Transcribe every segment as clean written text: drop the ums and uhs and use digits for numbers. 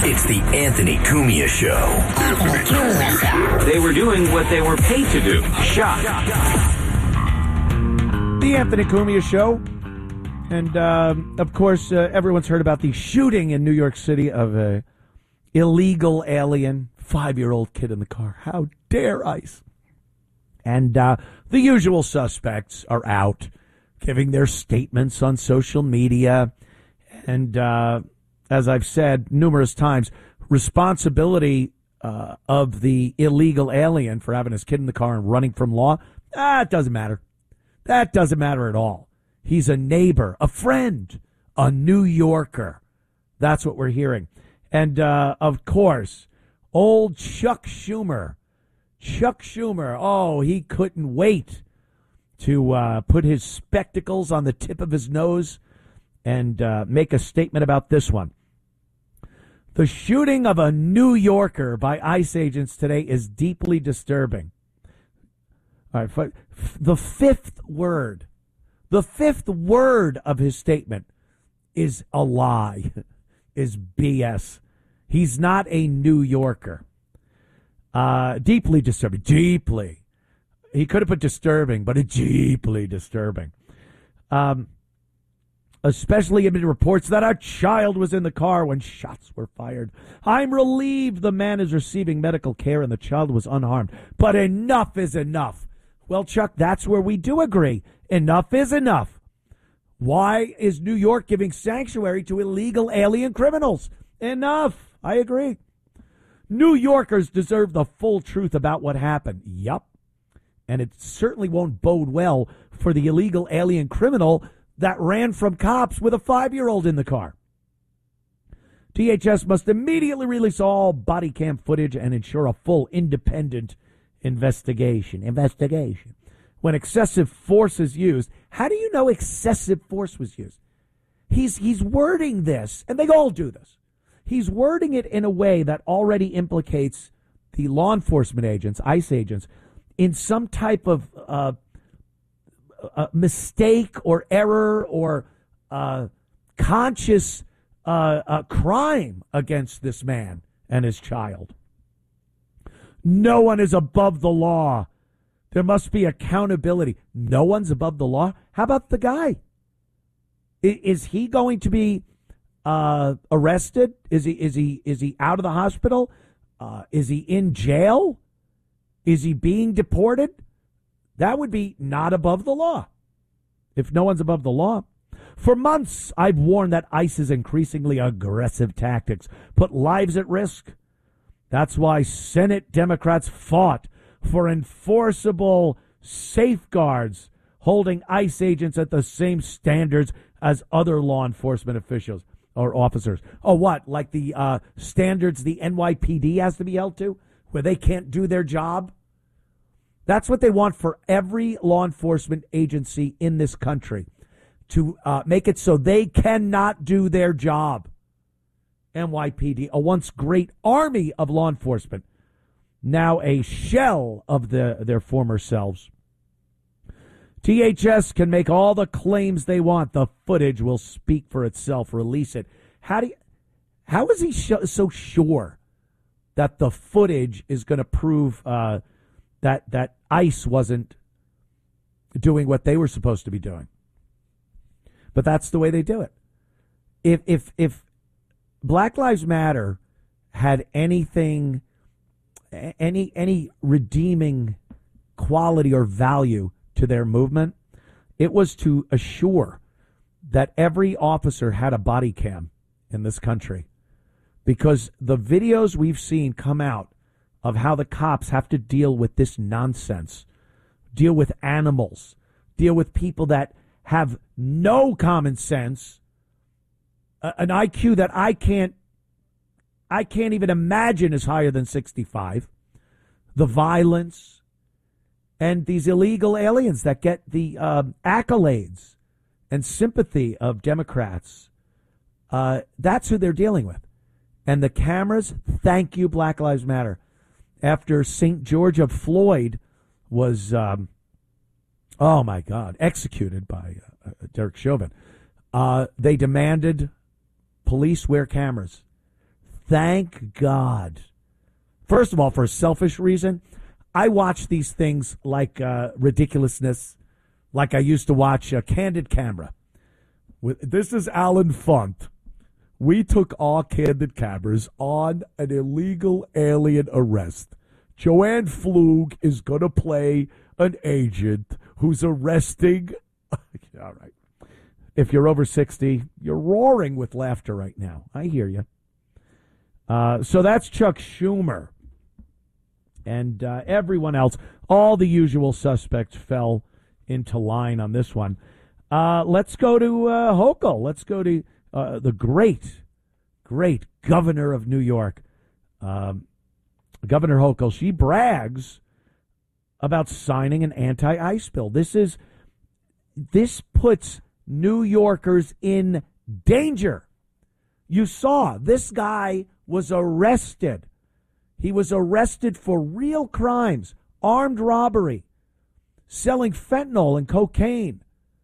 It's the Anthony Cumia Show. They were doing what they were paid to do. Shot. The Anthony Cumia Show. And, of course, everyone's heard about the shooting in New York City of a illegal alien, 5-year-old kid in the car. How dare ICE? And the usual suspects are out giving their statements on social media. And as I've said numerous times, responsibility of the illegal alien for having his kid in the car and running from law, it doesn't matter. That doesn't matter at all. He's a neighbor, a friend, a New Yorker. That's what we're hearing. And, of course, old Chuck Schumer. Chuck Schumer, he couldn't wait to put his spectacles on the tip of his nose and make a statement about this one. The shooting of a New Yorker by ICE agents today is deeply disturbing. All right, the fifth word of his statement is a lie, is BS. He's not a New Yorker. Deeply disturbing. Deeply. He could have put disturbing, but it's deeply disturbing. Especially amid reports that a child was in the car when shots were fired. I'm relieved the man is receiving medical care and the child was unharmed. But enough is enough. Well, Chuck, that's where we do agree. Enough is enough. Why is New York giving sanctuary to illegal alien criminals? Enough. I agree. New Yorkers deserve the full truth about what happened. Yup. And it certainly won't bode well for the illegal alien criminal that ran from cops with a 5-year-old in the car. DHS must immediately release all body cam footage and ensure a full independent investigation. When excessive force is used, how do you know excessive force was used? He's wording this, and they all do this. He's wording it in a way that already implicates the law enforcement agents, ICE agents, in some type of mistake or error or conscious crime against this man and his child. No one is above the law. There must be accountability. No one's above the law. How about the guy? Is he going to be arrested? Is he out of the hospital? Is he in jail? Is he being deported? That would be not above the law. If no one's above the law. For months, I've warned that ICE's increasingly aggressive tactics put lives at risk. That's why Senate Democrats fought for enforceable safeguards holding ICE agents at the same standards as other law enforcement officials or officers. Oh, what? Like the standards the NYPD has to be held to, where they can't do their job? That's what they want for every law enforcement agency in this country, to make it so they cannot do their job. NYPD, a once great army of law enforcement, now a shell of their former selves. DHS can make all the claims they want. The footage will speak for itself. Release it. How is he so sure that the footage is going to prove that ICE wasn't doing what they were supposed to be doing? But that's the way they do it. If Black Lives Matter had any redeeming quality or value to their movement, it was to assure that every officer had a body cam in this country. Because the videos we've seen come out of how the cops have to deal with this nonsense, deal with animals, deal with people that have no common sense, an IQ that I can't even imagine is higher than 65, the violence, and these illegal aliens that get the accolades and sympathy of Democrats. That's who they're dealing with. And the cameras, thank you, Black Lives Matter. After St. George of Floyd was, executed by Derek Chauvin, they demanded police wear cameras. Thank God. First of all, for a selfish reason, I watch these things like ridiculousness, like I used to watch Candid Camera. This is Alan Funt. We took our Candid Cameras on an illegal alien arrest. Joanne Flug is going to play an agent who's arresting. All right. If you're over 60, you're roaring with laughter right now. I hear you. So that's Chuck Schumer. And everyone else, all the usual suspects fell into line on this one. Let's go to Hochul. Let's go to the great governor of New York, Governor Hochul. She brags about signing an anti-ICE bill. This puts New Yorkers in danger. You saw this guy was arrested. He was arrested for real crimes, armed robbery, selling fentanyl and cocaine.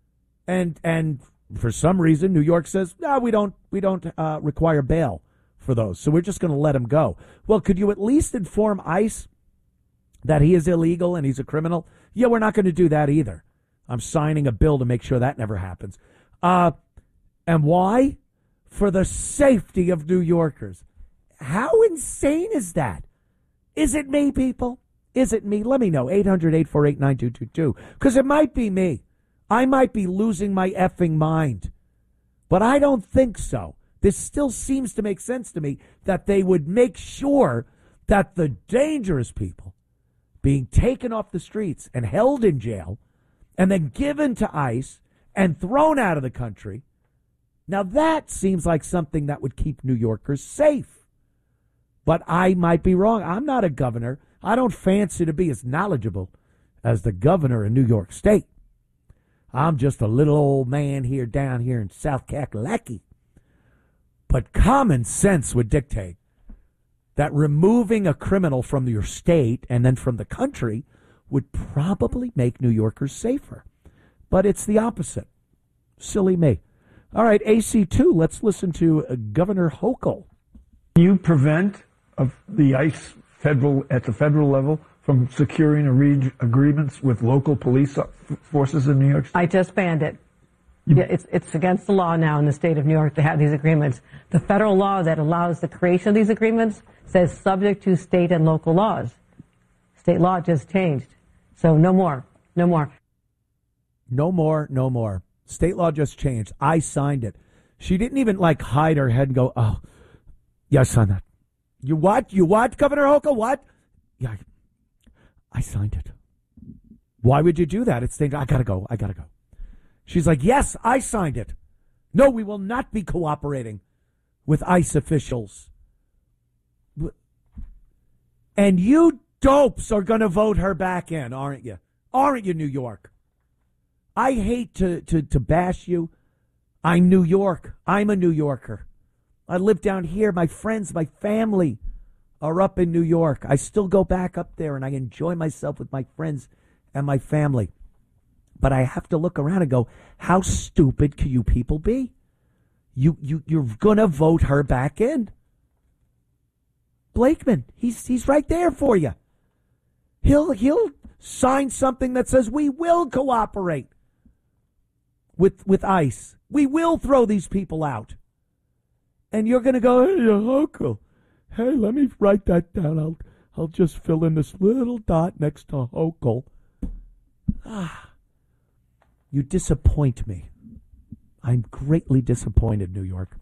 And for some reason, New York says, no, we don't require bail for those. So we're just going to let him go. Well, could you at least inform ICE that he is illegal and he's a criminal? Yeah, we're not going to do that either. I'm signing a bill to make sure that never happens. And why? For the safety of New Yorkers. How insane is that? Is it me, people? Is it me? Let me know. 800-848-9222. Because it might be me. I might be losing my effing mind. But I don't think so. This still seems to make sense to me that they would make sure that the dangerous people being taken off the streets and held in jail and then given to ICE and thrown out of the country. Now that seems like something that would keep New Yorkers safe. But I might be wrong. I'm not a governor. I don't fancy to be as knowledgeable as the governor of New York State. I'm just a little old man down here in South Kakalaki. But common sense would dictate that removing a criminal from your state and then from the country would probably make New Yorkers safer. But it's the opposite. Silly me. All right, AC2, let's listen to Governor Hochul. You prevent the ICE at the federal level from securing agreements with local police forces in New York State? I just banned it. Yeah, it's against the law now in the state of New York to have these agreements. The federal law that allows the creation of these agreements says subject to state and local laws. State law just changed. So no more. No more. No more. No more. State law just changed. I signed it. She didn't even hide her head and go, oh, yeah, I signed that. You what? You what, Governor Hochul? What? Yeah, I signed it. Why would you do that? It's thinking, I gotta go. She's like, yes, I signed it. No, we will not be cooperating with ICE officials. And you dopes are going to vote her back in, aren't you? Aren't you, New York? I hate to bash you. I'm New York. I'm a New Yorker. I live down here. My friends, my family are up in New York. I still go back up there and I enjoy myself with my friends and my family. But I have to look around and go, how stupid can you people be? You're going to vote her back in. Blakeman, he's right there for you. He'll sign something that says we will cooperate with ICE. We will throw these people out. And you're going to go, hey, Hochul, hey, let me write that down. I'll just fill in this little dot next to Hochul. You disappoint me. I'm greatly disappointed, New York.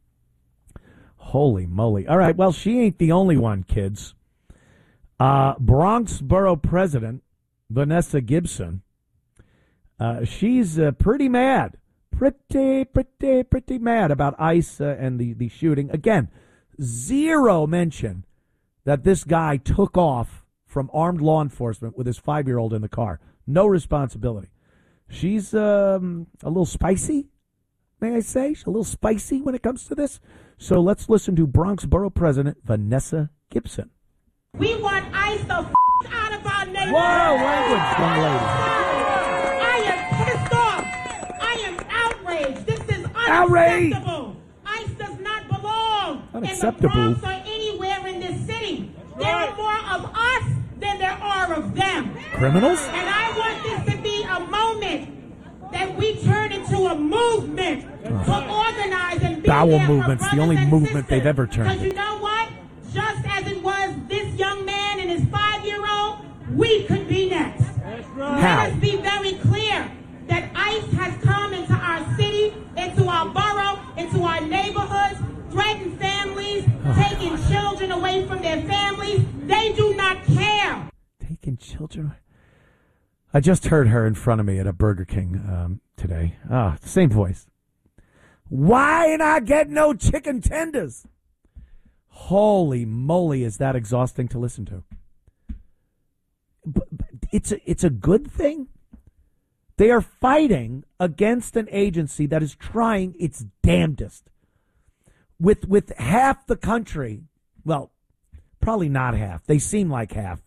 Holy moly. All right, well, she ain't the only one, kids. Bronx Borough President Vanessa Gibson, she's pretty mad. Pretty mad about ICE and the shooting. Again, zero mention that this guy took off from armed law enforcement with his 5-year-old in the car. No responsibility. She's a little spicy, may I say? She's a little spicy when it comes to this. So let's listen to Bronx Borough President Vanessa Gibson. We want ICE the out of our neighborhood. Whoa, language, young lady. I am pissed off. I am outraged. This is unacceptable. ICE does not belong in the Unacceptable. Bronx or anywhere in this city. There are more of us than there are of them. Criminals? And I want this to be a moment that we turn into a movement to organize and be Bowel there for movement's the brothers only and movement sisters. they've ever turned. Because you know what? Just as it was this young man and his 5-year-old, we could be next. How? Let us be very clear that ICE has come into our city, into our borough, into our neighborhoods, threatened families, taking children away from their families. They do not care. Taking children. I just heard her in front of me at a Burger King today. Same voice. Why not get no chicken tenders? Holy moly, is that exhausting to listen to. But it's a good thing. They are fighting against an agency that is trying its damnedest. With half the country, well, probably not half. They seem like half.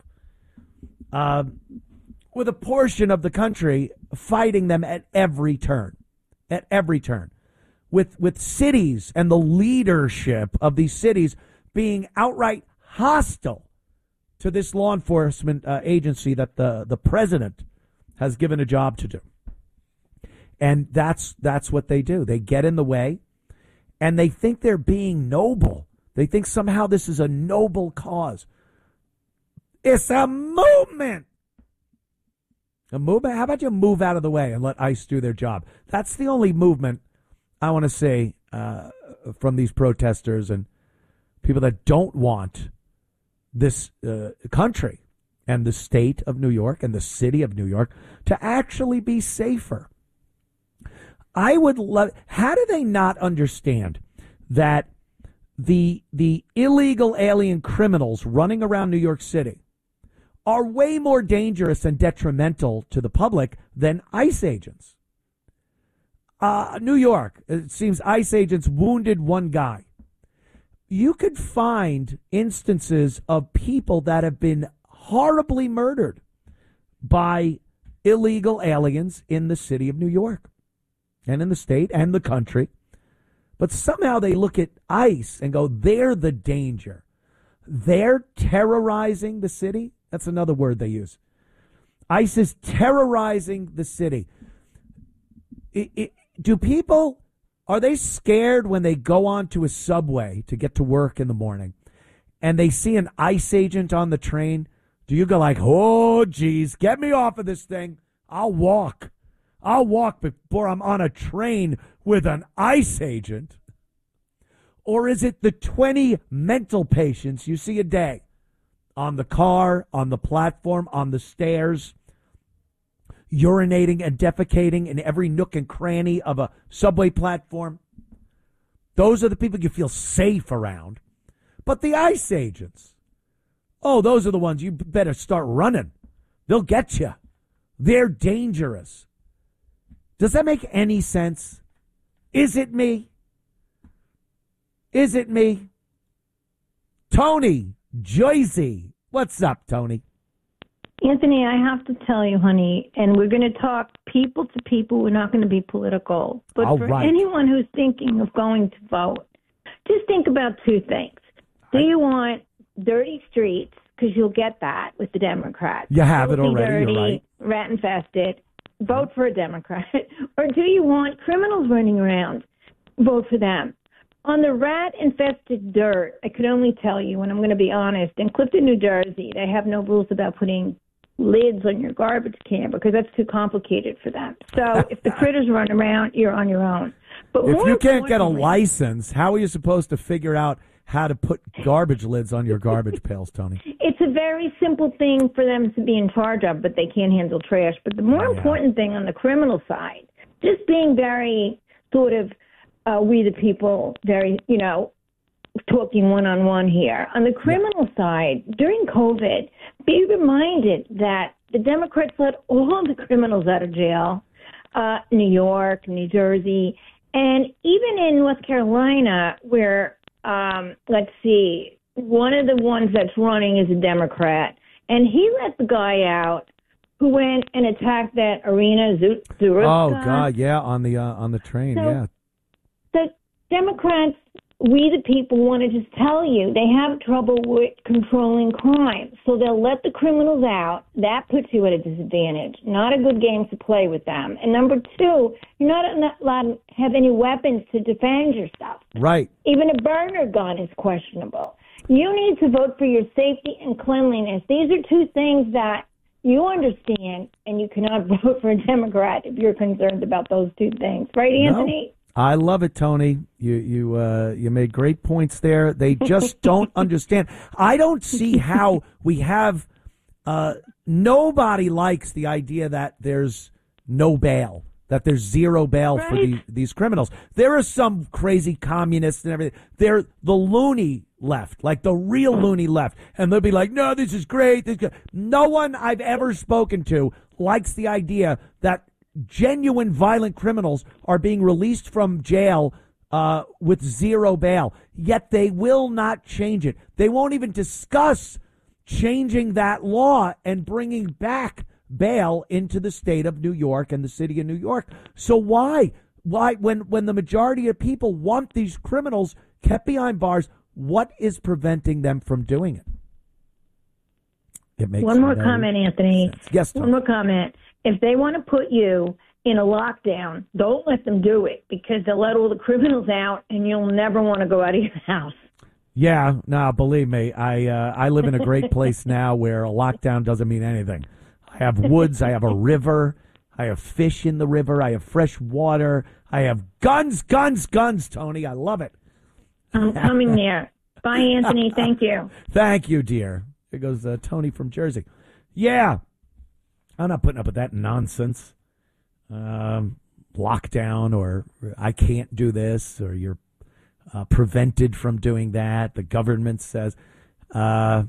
With a portion of the country fighting them at every turn. At every turn. With cities and the leadership of these cities being outright hostile to this law enforcement agency that the president has given a job to do. And that's what they do. They get in the way, and they think they're being noble. They think somehow this is a noble cause. It's a movement. A movement? How about you move out of the way and let ICE do their job? That's the only movement I want to see from these protesters and people that don't want this country and the state of New York and the city of New York to actually be safer. I would love. How do they not understand that the illegal alien criminals running around New York City are way more dangerous and detrimental to the public than ICE agents? New York, it seems ICE agents wounded one guy. You could find instances of people that have been horribly murdered by illegal aliens in the city of New York and in the state and the country. But somehow they look at ICE and go, they're the danger. They're terrorizing the city. That's another word they use. ICE is terrorizing the city. Do people, are they scared when they go onto a subway to get to work in the morning and they see an ICE agent on the train? Do you go like, oh, geez, get me off of this thing. I'll walk before I'm on a train with an ICE agent? Or is it the 20 mental patients you see a day on the car, on the platform, on the stairs, urinating and defecating in every nook and cranny of a subway platform? Those are the people you feel safe around. But the ICE agents, oh, those are the ones you better start running. They'll get you. They're dangerous. Does that make any sense? Is it me? Is it me? Tony, Jersey. What's up, Tony? Anthony, I have to tell you, honey, and we're going to talk people to people. We're not going to be political. But All for right. anyone who's thinking of going to vote, just think about two things. Do you want dirty streets? Because you'll get that with the Democrats. You have it Filthy, already, dirty, you're right. rat-infested. Vote for a Democrat. Or do you want criminals running around? Vote for them. On the rat-infested dirt, I could only tell you, and I'm going to be honest, in Clifton, New Jersey, they have no rules about putting lids on your garbage can because that's too complicated for them. So if the critters run around, you're on your own. But If more you can't get a importantly- license, how are you supposed to figure out how to put garbage lids on your garbage pails, Tony? It's a very simple thing for them to be in charge of, but they can't handle trash. But the more important thing on the criminal side, just being very sort of we the people, very, talking one-on-one here. On the criminal side, during COVID, be reminded that the Democrats let all the criminals out of jail, New York, New Jersey, and even in North Carolina, where, let's see, one of the ones that's running is a Democrat, and he let the guy out who went and attacked that Arena Zurich. Oh God, yeah, on the train, So- yeah. The Democrats we the people want to just tell you they have trouble with controlling crime. So they'll let the criminals out. That puts you at a disadvantage. Not a good game to play with them. And number two, you're not allowed to have any weapons to defend yourself. Right. Even a burner gun is questionable. You need to vote for your safety and cleanliness. These are two things that you understand, and you cannot vote for a Democrat if you're concerned about those two things. Right, Anthony? No. I love it, Tony. You made great points there. They just don't understand. I don't see how we have nobody likes the idea that there's no bail, that there's zero bail for these criminals. There are some crazy communists and everything. They're the loony left, like the real loony left. And they'll be like, no, this is great. This is good. No one I've ever spoken to likes the idea that genuine violent criminals are being released from jail with zero bail, yet they will not change it. They won't even discuss changing that law and bringing back bail into the state of New York and the city of New York. So why when the majority of people want these criminals kept behind bars, what is preventing them from doing it? It makes one more comment, Anthony. Sense. Yes, Tom. One more comment. If they want to put you in a lockdown, don't let them do it, because they'll let all the criminals out and you'll never want to go out of your house. Yeah, no, believe me, I live in a great place now where a lockdown doesn't mean anything. I have woods, I have a river, I have fish in the river, I have fresh water, I have guns, Tony. I love it. I'm coming there. Bye, Anthony. Thank you. Thank you, dear. Here goes Tony from Jersey. Yeah. I'm not putting up with that nonsense. Lockdown, or I can't do this, or you're prevented from doing that. The government says, no.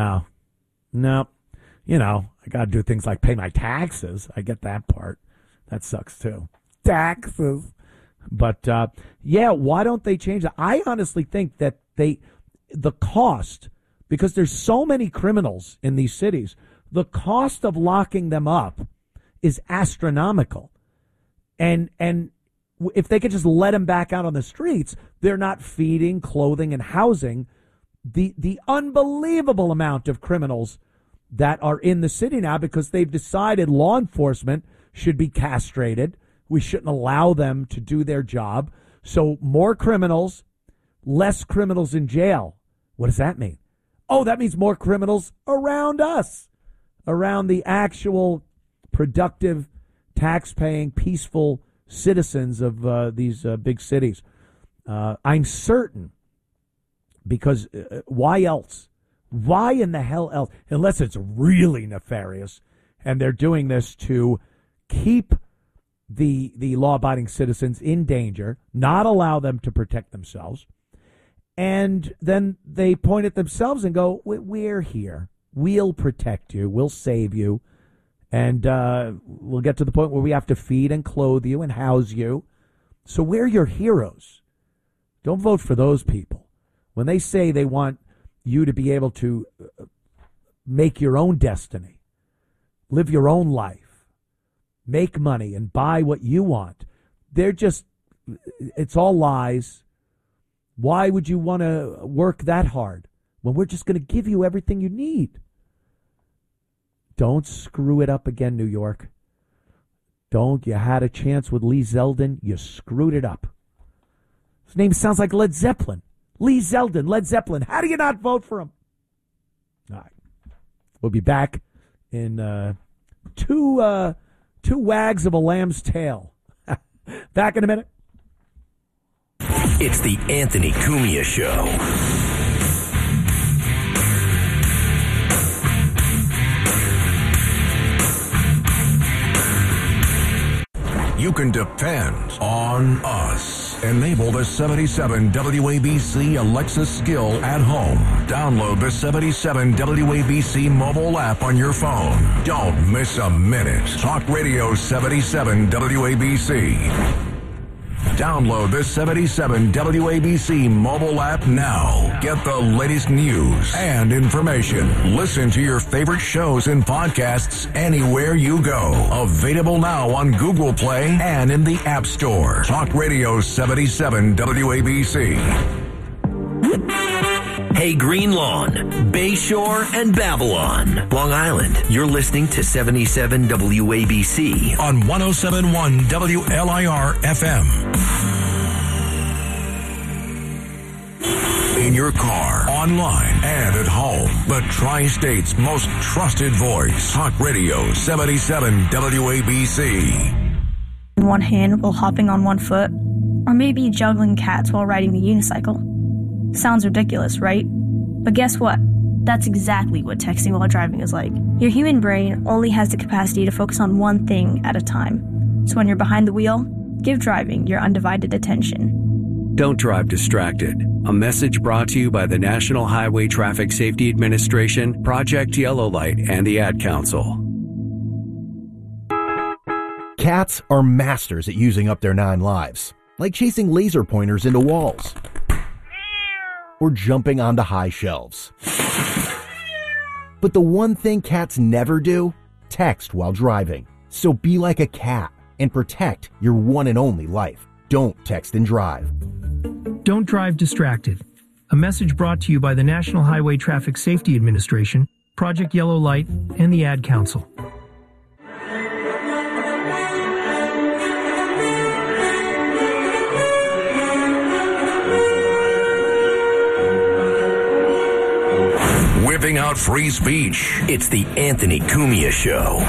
You know, I got to do things like pay my taxes. I get that part. That sucks too. Taxes. But, yeah, why don't they change that? I honestly think that the cost, because there's so many criminals in these cities, the cost of locking them up is astronomical. And if they could just let them back out on the streets, they're not feeding, clothing, and housing the unbelievable amount of criminals that are in the city now, because they've decided law enforcement should be castrated. We shouldn't allow them to do their job. So more criminals, less criminals in jail. What does that mean? Oh, that means more criminals around us, around the actual productive, tax-paying, peaceful citizens of these big cities. I'm certain, because why else? Why in the hell else? Unless it's really nefarious, and they're doing this to keep the law-abiding citizens in danger, not allow them to protect themselves, and then they point at themselves and go, we're here. We'll protect you. We'll save you. And we'll get to the point where we have to feed and clothe you and house you. So we're your heroes. Don't vote for those people. When they say they want you to be able to make your own destiny, live your own life, make money and buy what you want, it's all lies. Why would you want to work that hard when we're just going to give you everything you need? Don't screw it up again, New York. Don't. You had a chance with Lee Zeldin. You screwed it up. His name sounds like Led Zeppelin. Lee Zeldin, Led Zeppelin. How do you not vote for him? All right. We'll be back in two wags of a lamb's tail. Back in a minute. It's the Anthony Cumia Show. You can depend on us. Enable the 77 WABC Alexa skill at home. Download the 77 WABC mobile app on your phone. Don't miss a minute. Talk Radio 77 WABC. Download the 77 WABC mobile app now. Get the latest news and information. Listen to your favorite shows and podcasts anywhere you go. Available now on Google Play and in the App Store. Talk Radio 77 WABC. A Green Lawn, Bayshore, and Babylon. Long Island, you're listening to 77 WABC on 107.1 WLIR FM. In your car, online, and at home. The Tri-State's most trusted voice. Talk Radio 77 WABC. In one hand while hopping on one foot, or maybe juggling cats while riding the unicycle. Sounds ridiculous, right? But guess what? That's exactly what texting while driving is like. Your human brain only has the capacity to focus on one thing at a time. So when you're behind the wheel, give driving your undivided attention. Don't drive distracted. A message brought to you by the National Highway Traffic Safety Administration, Project Yellow Light, and the Ad Council. Cats are masters at using up their 9 lives, like chasing laser pointers into walls or jumping onto high shelves. But the one thing cats never do? Text while driving. So be like a cat and protect your one and only life. Don't text and drive. Don't drive distracted. A message brought to you by the National Highway Traffic Safety Administration, Project Yellow Light, and the Ad Council. Whipping out free speech. It's the Anthony Cumia Show.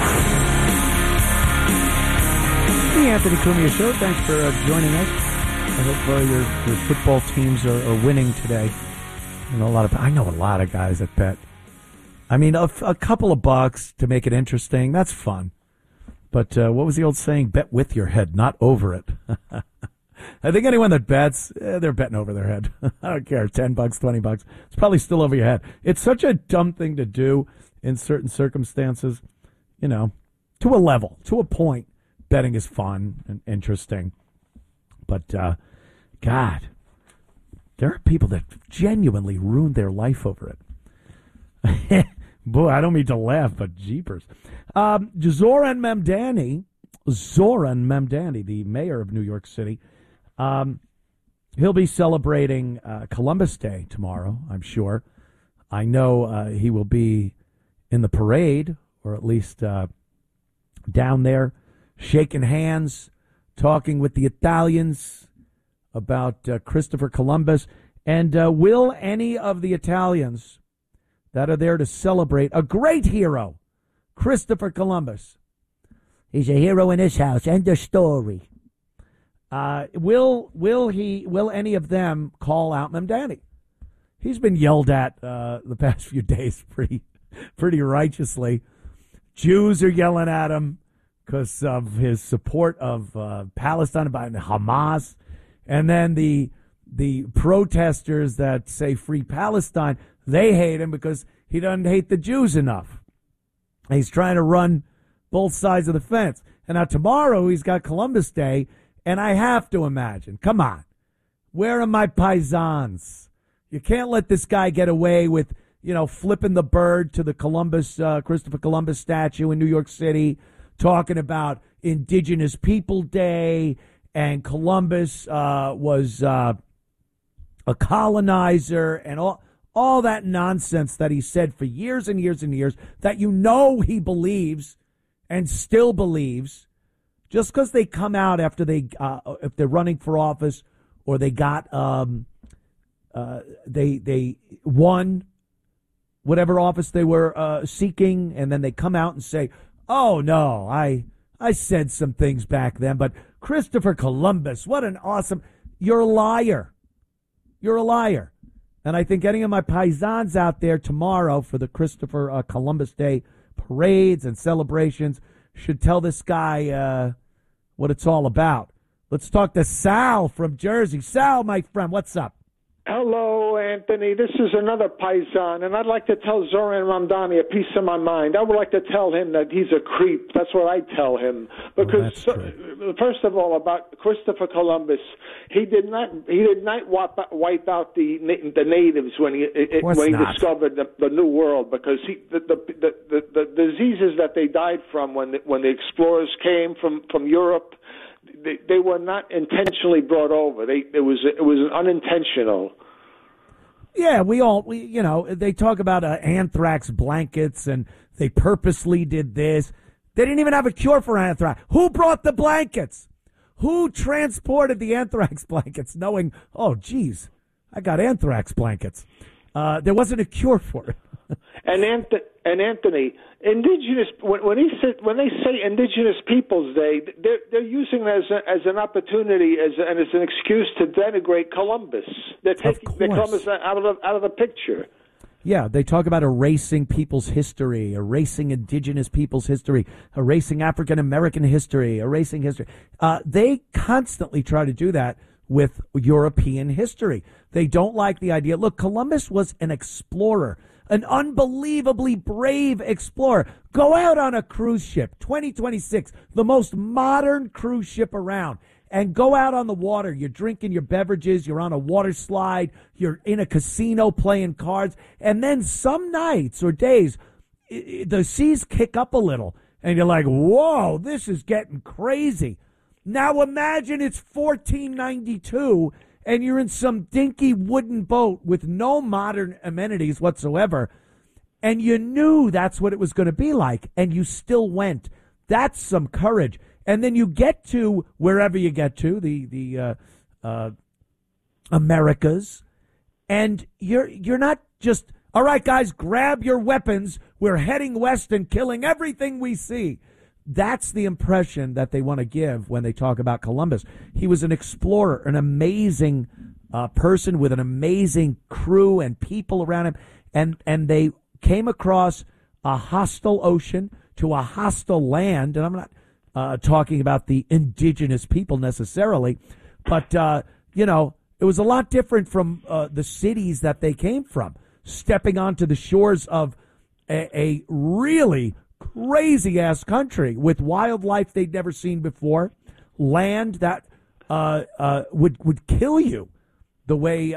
The Anthony Cumia Show. Thanks for joining us. I hope your football teams are winning today. I know a lot of guys that bet. I mean, a couple of bucks to make it interesting. That's fun. But what was the old saying? Bet with your head, not over it. I think anyone that bets, they're betting over their head. I don't care. $10, $20. It's probably still over your head. It's such a dumb thing to do in certain circumstances. You know, to a level, to a point, betting is fun and interesting. But, God, there are people that genuinely ruin their life over it. Boy, I don't mean to laugh, but jeepers. Zoran Mamdani, the mayor of New York City, he'll be celebrating Columbus Day tomorrow, I'm sure. I know he will be in the parade, or at least down there, shaking hands, talking with the Italians about Christopher Columbus. And will any of the Italians that are there to celebrate a great hero, Christopher Columbus? He's a hero in his house. End of story. Will any of them call out Mamdani? He's been yelled at the past few days pretty righteously. Jews are yelling at him because of his support of Palestine by Hamas, and then the protesters that say free Palestine, they hate him because he doesn't hate the Jews enough. And he's trying to run both sides of the fence. And now tomorrow he's got Columbus Day, and I have to imagine, come on, where are my paisans? You can't let this guy get away with, flipping the bird to the Christopher Columbus statue in New York City, talking about Indigenous People Day, and Columbus was a colonizer, and all that nonsense that he said for years and years and years that he believes and still believes. Just because they come out after if they're running for office, or they got they won whatever office they were seeking, and then they come out and say, "Oh no, I said some things back then, but Christopher Columbus, what an awesome!" You're a liar. You're a liar. And I think any of my paisans out there tomorrow for the Christopher Columbus Day parades and celebrations should tell this guy what it's all about. Let's talk to Sal from Jersey. Sal, my friend, what's up? Hello, Anthony. This is another paisan, and I'd like to tell Zoran Mamdani a piece of my mind. I would like to tell him that he's a creep. That's what I tell him. Because first of all, about Christopher Columbus, he did not wipe out the natives when he discovered the New World, because the diseases that they died from when the explorers came from Europe, they were not intentionally brought over. It was unintentional. Yeah, they talk about anthrax blankets and they purposely did this. They didn't even have a cure for anthrax. Who brought the blankets? Who transported the anthrax blankets knowing, oh, geez, I got anthrax blankets? There wasn't a cure for it. And Anthony, indigenous. When they say Indigenous Peoples Day, they're using it as an opportunity and as an excuse to denigrate Columbus. They're taking Columbus out of the picture. Yeah, they talk about erasing people's history, erasing indigenous people's history, erasing African American history, erasing history. They constantly try to do that with European history. They don't like the idea. Look, Columbus was an explorer, an unbelievably brave explorer. Go out on a cruise ship, 2026, the most modern cruise ship around, and go out on the water. You're drinking your beverages. You're on a water slide. You're in a casino playing cards. And then some nights or days, the seas kick up a little. And you're like, whoa, this is getting crazy. Now imagine it's 1492 and you're in some dinky wooden boat with no modern amenities whatsoever. And you knew that's what it was going to be like. And you still went. That's some courage. And then you get to wherever you get to, the Americas, and you're not just, all right, guys, grab your weapons. We're heading west and killing everything we see. That's the impression that they want to give when they talk about Columbus. He was an explorer, an amazing person with an amazing crew and people around him, and they came across a hostile ocean to a hostile land, and I'm not talking about the indigenous people necessarily, but, it was a lot different from the cities that they came from, stepping onto the shores of a really crazy-ass country with wildlife they'd never seen before, land that would kill you the way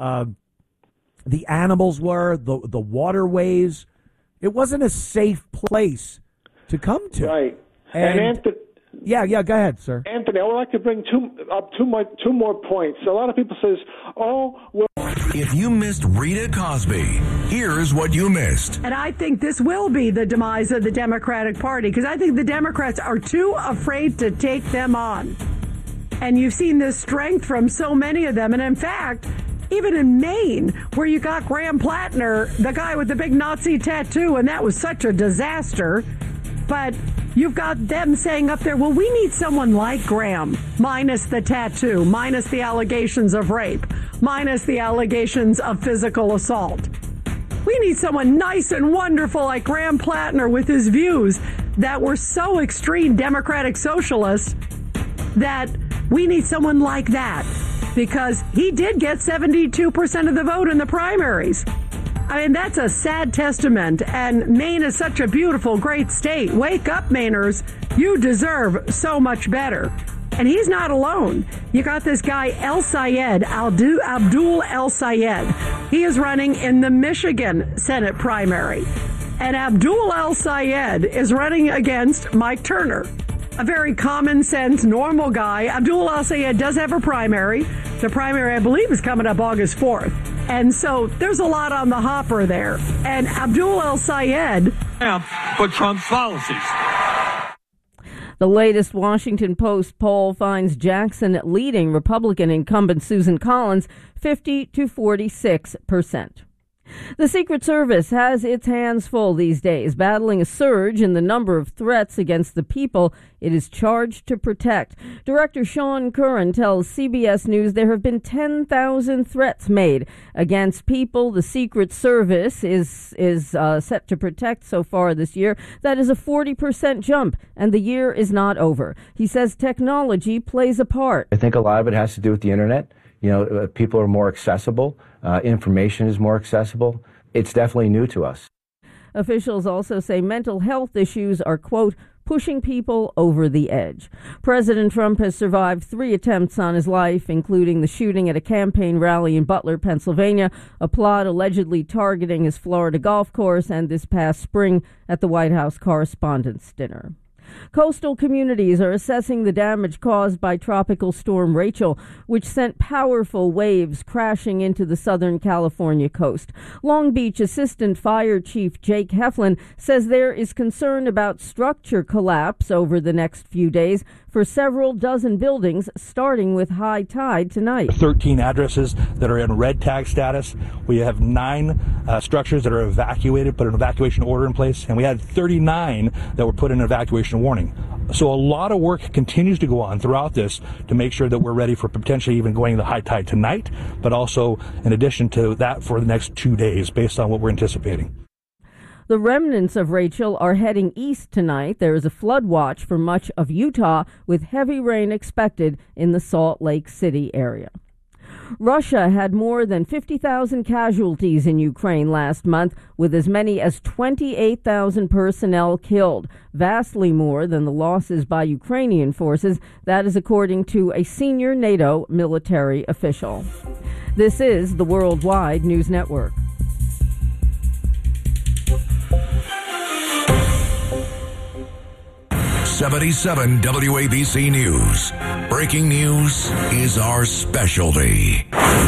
the animals were, the waterways. It wasn't a safe place to come to. Right. And Anthony, yeah, go ahead, sir. Anthony, I would like to bring two more points. A lot of people says, "Oh, well." If you missed Rita Cosby, here's what you missed. And I think this will be the demise of the Democratic Party because I think the Democrats are too afraid to take them on. And you've seen this strength from so many of them. And in fact, even in Maine, where you got Graham Plattner, the guy with the big Nazi tattoo, and that was such a disaster. But you've got them saying up there, well, we need someone like Graham, minus the tattoo, minus the allegations of rape, minus the allegations of physical assault. We need someone nice and wonderful like Graham Plattner with his views that were so extreme Democratic socialists that we need someone like that because he did get 72% of the vote in the primaries. I mean, that's a sad testament, and Maine is such a beautiful, great state. Wake up, Mainers. You deserve so much better. And he's not alone. You got this guy, Abdul El Sayed. He is running in the Michigan Senate primary. And Abdul El Sayed is running against Mike Turner, a very common sense, normal guy. Abdul El Sayed does have a primary. The primary, I believe, is coming up August 4th. And so there's a lot on the hopper there. And Abdul El Sayed for Trump's policies. The latest Washington Post poll finds Jackson leading Republican incumbent Susan Collins 50 to 46%. The Secret Service has its hands full these days, battling a surge in the number of threats against the people it is charged to protect. Director Sean Curran tells CBS News there have been 10,000 threats made against people the Secret Service is set to protect so far this year. That is a 40% jump, and the year is not over. He says technology plays a part. I think a lot of it has to do with the internet. People are more accessible. Information is more accessible. It's definitely new to us. Officials also say mental health issues are, quote, pushing people over the edge. President Trump has survived 3 attempts on his life, including the shooting at a campaign rally in Butler, Pennsylvania, a plot allegedly targeting his Florida golf course, and this past spring at the White House Correspondents' Dinner. Coastal communities are assessing the damage caused by Tropical Storm Rachel, which sent powerful waves crashing into the Southern California coast. Long Beach Assistant Fire Chief Jake Heflin says there is concern about structure collapse over the next few days for several dozen buildings, starting with high tide tonight. 13 addresses that are in red tag status. We have 9 structures that are evacuated, put an evacuation order in place, and we had 39 that were put in an evacuation warning. So a lot of work continues to go on throughout this to make sure that we're ready for potentially even going to high tide tonight, but also in addition to that for the next 2 days based on what we're anticipating. The remnants of Rachel are heading east tonight. There is a flood watch for much of Utah with heavy rain expected in the Salt Lake City area. Russia had more than 50,000 casualties in Ukraine last month, with as many as 28,000 personnel killed, vastly more than the losses by Ukrainian forces. That is according to a senior NATO military official. This is the Worldwide News Network. '77 WABC News. Breaking news is our specialty.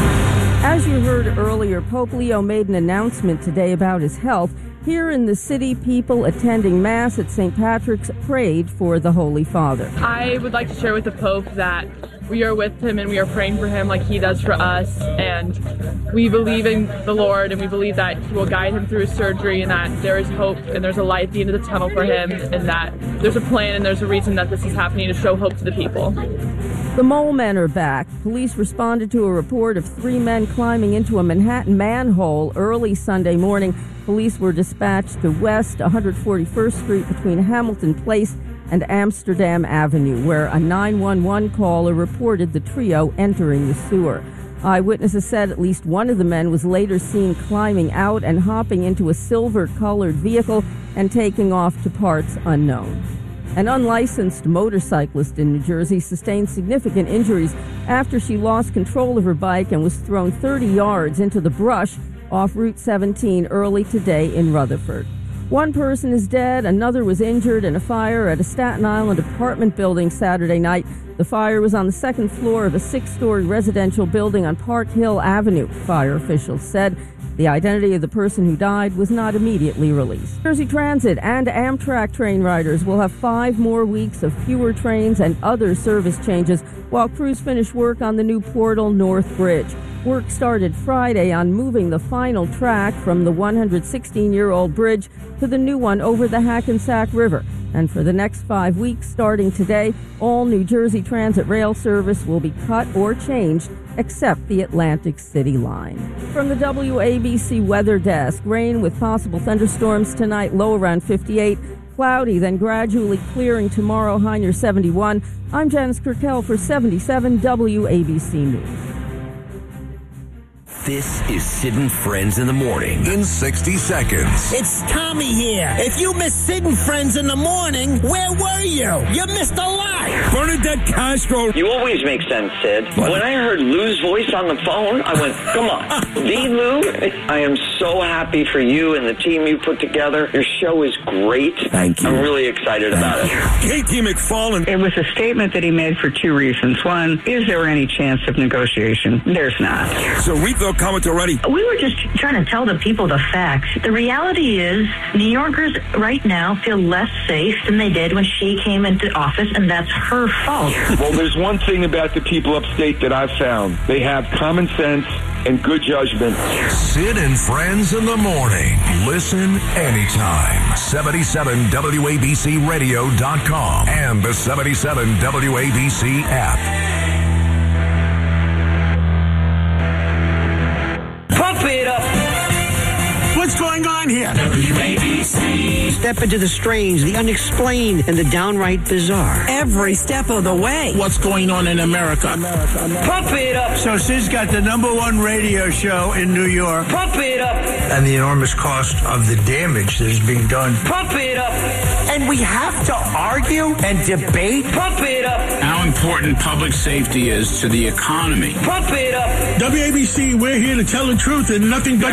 As you heard earlier, Pope Leo made an announcement today about his health. Here in the city, people attending Mass at St. Patrick's prayed for the Holy Father. I would like to share with the Pope that we are with him and we are praying for him like he does for us, and we believe in the Lord and we believe that he will guide him through his surgery and that there is hope and there's a light at the end of the tunnel for him and that there's a plan and there's a reason that this is happening to show hope to the people. The Mole Men are back. Police responded to a report of 3 men climbing into a Manhattan manhole early Sunday morning. Police were dispatched to West 141st Street between Hamilton Place and Amsterdam Avenue, where a 911 caller reported the trio entering the sewer. Eyewitnesses said at least one of the men was later seen climbing out and hopping into a silver-colored vehicle and taking off to parts unknown. An unlicensed motorcyclist in New Jersey sustained significant injuries after she lost control of her bike and was thrown 30 yards into the brush off Route 17 early today in Rutherford. One person is dead, another was injured in a fire at a Staten Island apartment building Saturday night. The fire was on the second floor of a 6-story residential building on Park Hill Avenue, fire officials said. The identity of the person who died was not immediately released. Jersey Transit and Amtrak train riders will have 5 more weeks of fewer trains and other service changes while crews finish work on the new Portal North Bridge. Work started Friday on moving the final track from the 116-year-old bridge to the new one over the Hackensack River. And for the next 5 weeks, starting today, all New Jersey Transit rail service will be cut or changed except the Atlantic City line. From the WABC Weather Desk, rain with possible thunderstorms tonight, low around 58. Cloudy, then gradually clearing tomorrow, high near 71. I'm Janice Kirkell for 77 WABC News. This is Sid and Friends in the Morning. In 60 seconds. It's Tommy here. If you missed Sid and Friends in the Morning, where were you? You missed a lot. Bernadette Castro. You always make sense, Sid. When I heard Lou's voice on the phone, I went, come on. The Lou? I am so happy for you and the team you put together. Your show is great. Thank you. I'm really excited about it. Katie McFarland. It was a statement that he made for 2 reasons. One, is there any chance of negotiation? There's not. So Rico Comatoretti. We were just trying to tell the people the facts. The reality is New Yorkers right now feel less safe than they did when she came into office, and that's her fault. Well, there's one thing about the people upstate that I've found. They have common sense and good judgment. Sid and Friends in the Morning. Listen anytime. 77WABCRadio.com and the 77 WABC app. Pump it up. What's going on here? WABC. Step into the strange, the unexplained, and the downright bizarre. Every step of the way. What's going on in America? Pump it up. So Sid's got the #1 radio show in New York. Pump it up. And the enormous cost of the damage that is being done. Pump it up. And we have to argue and debate. Pump it up. How important public safety is to the economy. Pump it up. WABC, we're here to tell the truth and nothing but